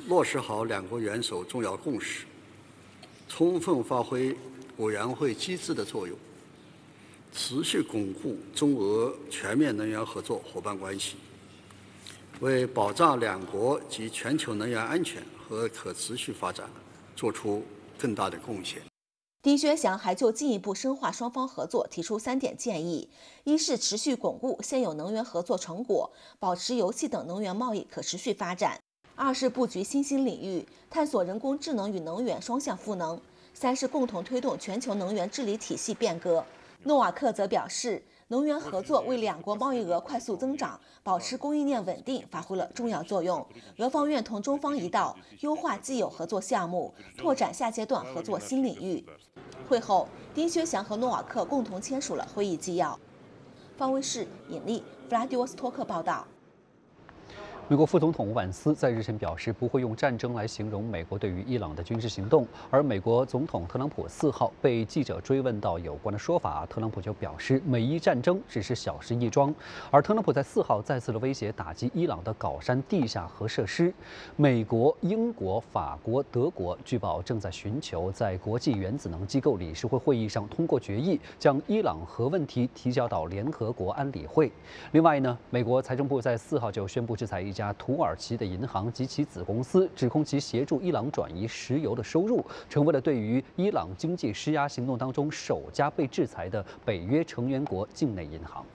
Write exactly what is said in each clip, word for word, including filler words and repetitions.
落实好两国元首重要共识，充分发挥委员会机制的作用，持续巩固中俄全面能源合作伙伴关系，为保障两国及全球能源安全和可持续发展做出更大的贡献。 丁薛祥还就进一步深化双方合作提出三点建议：一是持续巩固现有能源合作成果，保持油气等能源贸易可持续发展；二是布局新兴领域，探索人工智能与能源双向赋能；三是共同推动全球能源治理体系变革。诺瓦克则表示，能源合作为两国贸易额快速增长、保持供应链稳定发挥了重要作用。俄方愿同中方一道，优化既有合作项目，拓展下阶段合作新领域。会后，丁薛祥和诺瓦克共同签署了会议纪要。方卫视尹丽、弗拉迪沃斯托克报道。 美国副总统万斯在日前表示，不会用战争来形容美国对于伊朗的军事行动。而美国总统特朗普四号被记者追问到有关的说法，特朗普就表示，美伊战争只是小事一桩。而特朗普在四号再次的威胁打击伊朗的镐山地下核设施。美国、英国、法国、德国据报正在寻求在国际原子能机构理事会会议上通过决议，将伊朗核问题提交到联合国安理会。另外呢，美国财政部在四号就宣布制裁一家土耳其的银行及其子公司，指控其协助伊朗转移石油的收入，成为了对于伊朗经济施压行动当中首家被制裁的北约成员国境内银行。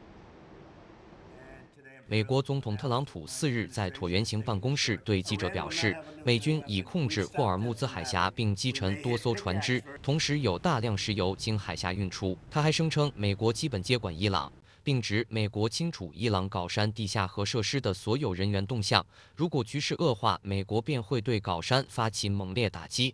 美国总统特朗普四日在椭圆形办公室对记者表示，美军已控制霍尔木兹海峡并击沉多艘船只，同时有大量石油经海峡运出。他还声称，美国基本接管伊朗，并指美国清楚伊朗镐山地下核设施的所有人员动向，如果局势恶化，美国便会对镐山发起猛烈打击。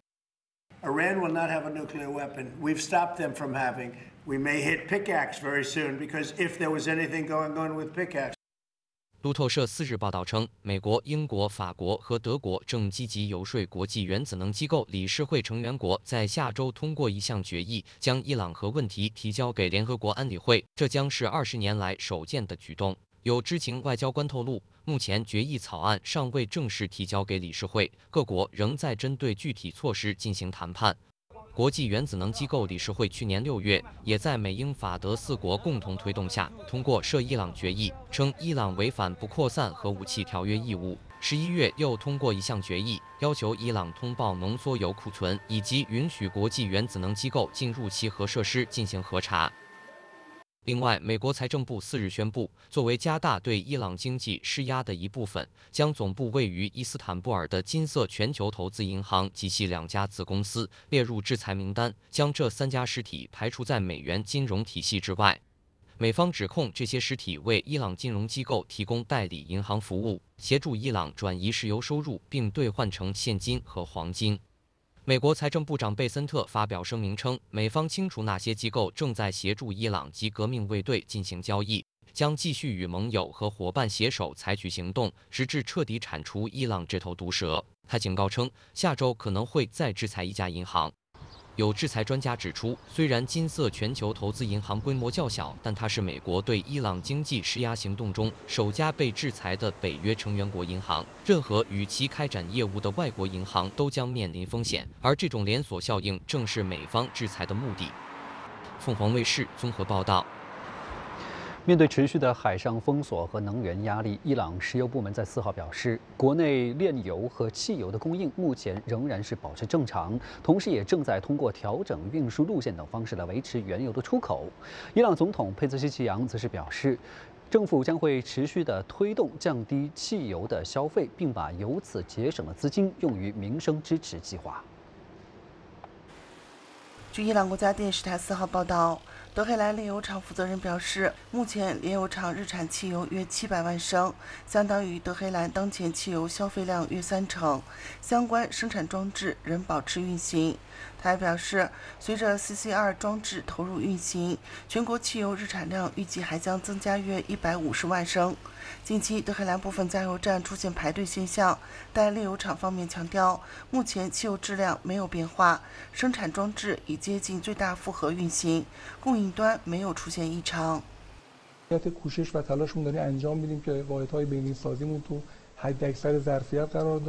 Iran will not have a nuclear weapon. We've stopped them from having. We may hit pickaxe very soon because if there was anything going on with pickaxe. 路透社四日报道称，美国、英国、法国和德国正积极游说国际原子能机构理事会成员国在下周通过一项决议，将伊朗核问题提交给联合国安理会。这将是二十年来首见的举动。有知情外交官透露，目前决议草案尚未正式提交给理事会，各国仍在针对具体措施进行谈判。国际原子能机构理事会去年六月也在美英法德四国共同推动下通过涉伊朗决议，称伊朗违反不扩散核武器条约义务。十一月又通过一项决议，要求伊朗通报浓缩铀库存，以及允许国际原子能机构进入其核设施进行核查。另外，美国财政部四日宣布，作为加大对伊朗经济施压的一部分，将总部位于伊斯坦布尔的金色全球投资银行及其两家子公司列入制裁名单，将这三家实体排除在美元金融体系之外。美方指控这些实体为伊朗金融机构提供代理银行服务，协助伊朗转移石油收入，并兑换成现金和黄金。美国财政部长贝森特发表声明称，美方清楚哪些机构正在协助伊朗及革命卫队进行交易，将继续与盟友和伙伴携手采取行动，直至彻底铲除伊朗这头毒蛇。他警告称，下周可能会再制裁一家银行。有制裁专家指出，虽然金色全球投资银行规模较小，但它是美国对伊朗经济施压行动中首家被制裁的北约成员国银行。任何与其开展业务的外国银行都将面临风险，而这种连锁效应正是美方制裁的目的。凤凰卫视综合报道。 面对持续的海上封锁和能源压力，伊朗石油部门在四号表示，国内炼油和汽油的供应目前仍然是保持正常，同时也正在通过调整运输路线等方式来维持原油的出口。伊朗总统佩泽希奇扬则是表示，政府将会持续地推动降低汽油的消费，并把由此节省的资金用于民生支持计划。 据伊朗国家电视台四号报道，德黑兰炼油厂负责人表示，目前炼油厂日产汽油约七百万升，相当于德黑兰当前汽油消费量约三成，相关生产装置仍保持运行。他还表示，随着 C C 二 装置投入运行，全国汽油日产量预计还将增加约一百五十万升。近期，德黑兰部分加油站出现排队现象，但炼油厂方面强调，目前汽油质量没有变化，生产装置已接近最大负荷运行，供应端没有出现异常。 کوشش و تلاشمون داریم انجام میدیم که واحدهای بین‌سازیمون تو حداکثر ظرفیت قرار